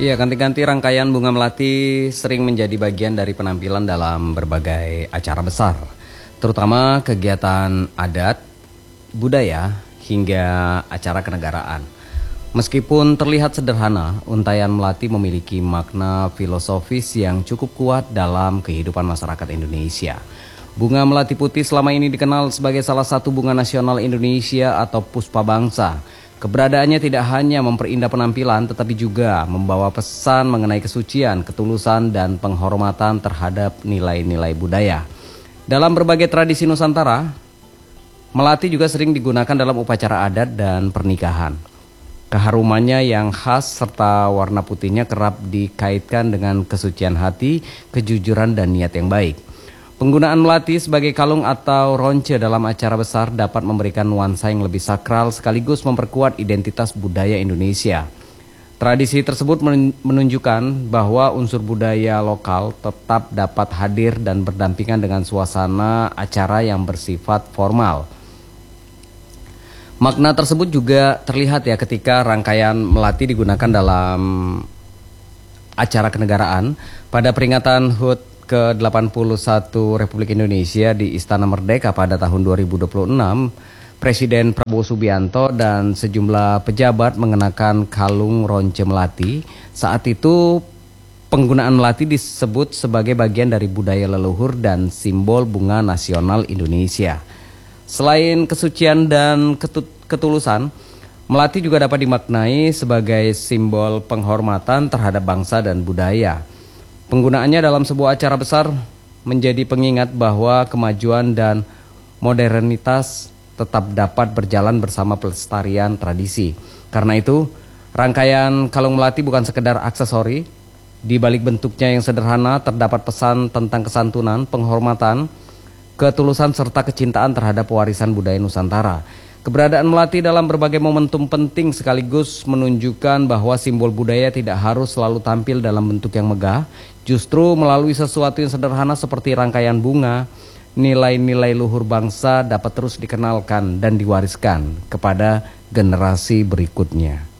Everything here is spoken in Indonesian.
Iya, ganti-ganti rangkaian bunga melati sering menjadi bagian dari penampilan dalam berbagai acara besar, terutama kegiatan adat, budaya, hingga acara kenegaraan. Meskipun terlihat sederhana, untayan melati memiliki makna filosofis yang cukup kuat dalam kehidupan masyarakat Indonesia. Bunga melati putih selama ini dikenal sebagai salah satu bunga nasional Indonesia atau puspa bangsa. Keberadaannya tidak hanya memperindah penampilan, tetapi juga membawa pesan mengenai kesucian, ketulusan, dan penghormatan terhadap nilai-nilai budaya. Dalam berbagai tradisi Nusantara, melati juga sering digunakan dalam upacara adat dan pernikahan. Keharumannya yang khas serta warna putihnya kerap dikaitkan dengan kesucian hati, kejujuran, dan niat yang baik. Penggunaan melati sebagai kalung atau ronce dalam acara besar dapat memberikan nuansa yang lebih sakral sekaligus memperkuat identitas budaya Indonesia. Tradisi tersebut menunjukkan bahwa unsur budaya lokal tetap dapat hadir dan berdampingan dengan suasana acara yang bersifat formal. Makna tersebut juga terlihat ya ketika rangkaian melati digunakan dalam acara kenegaraan pada peringatan HUT ke-81 Republik Indonesia di Istana Merdeka pada tahun 2026, Presiden Prabowo Subianto dan sejumlah pejabat mengenakan kalung ronce melati. Saat itu penggunaan melati disebut sebagai bagian dari budaya leluhur dan simbol bunga nasional Indonesia. Selain kesucian dan ketulusan, melati juga dapat dimaknai sebagai simbol penghormatan terhadap bangsa dan budaya. Penggunaannya dalam sebuah acara besar menjadi pengingat bahwa kemajuan dan modernitas tetap dapat berjalan bersama pelestarian tradisi. Karena itu, rangkaian kalung melati bukan sekedar aksesori. Di balik bentuknya yang sederhana terdapat pesan tentang kesantunan, penghormatan, ketulusan serta kecintaan terhadap warisan budaya Nusantara. Keberadaan melati dalam berbagai momentum penting sekaligus menunjukkan bahwa simbol budaya tidak harus selalu tampil dalam bentuk yang megah. Justru melalui sesuatu yang sederhana seperti rangkaian bunga, nilai-nilai luhur bangsa dapat terus dikenalkan dan diwariskan kepada generasi berikutnya.